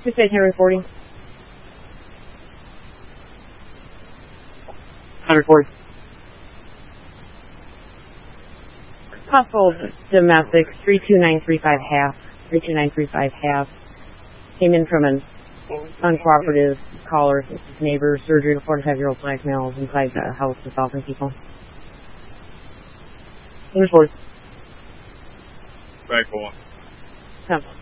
Dispatch Henry 40. 140. Possible domestic 32935 half. 32935 half. Came in from an uncooperative caller. His neighbor, surgery to 45-year-old black males inside the house assaulting people. Henry 40. Back 4. 10.